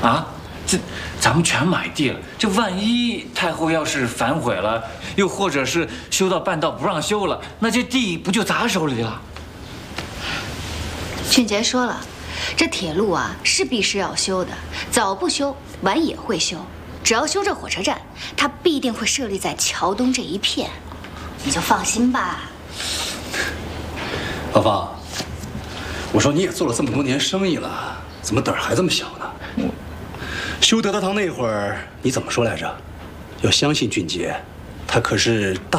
啊，这咱们全买地了，这万一太后要是反悔了，又或者是修到半道不让修了，那这地不就咱手里了？ 俊杰说了，这铁路啊是必须要修的，早不修，晚也会修。只要修这火车站，它必定会设立在桥东这一片，你就放心吧。 老方，我说你也做了这么多年生意了，怎么胆儿还这么小呢？修德德堂那会儿你怎么说来着？要相信俊杰，他可是大。